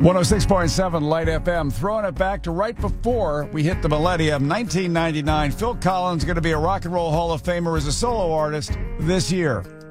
106.7 Light FM, throwing it back to right before we hit the millennium, 1999. Phil Collins going to be a Rock and Roll Hall of Famer as a solo artist this year.